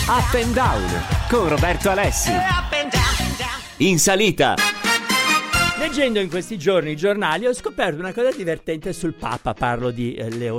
Up and Down con Roberto Alessi. In salita. Leggendo in questi giorni i giornali ho scoperto una cosa divertente sul Papa, parlo di